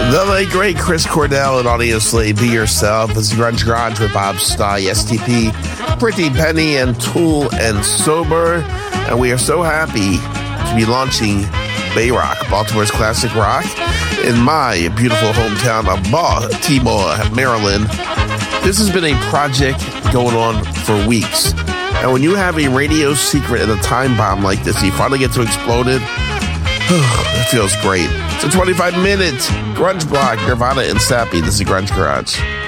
The late great Chris Cornell and Audience Slave, Be Yourself. This is Grunge Garage with Bob Stye, STP, Pretty Penny, and Tool and Sober. And we are so happy to be launching Bayrock, Baltimore's classic rock, in my beautiful hometown of Baltimore, Maryland. This has been a project going on for weeks. And when you have a radio secret and a time bomb like this, you finally get to explode it. It feels great. It's a 25-minute grunge block, Nirvana and Sappy. This is Grunge Garage.